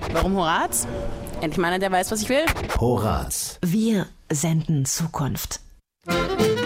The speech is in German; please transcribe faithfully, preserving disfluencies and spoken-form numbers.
Warum Horaz? Endlich mal einer, der weiß, was ich will. Horaz. Wir senden Zukunft.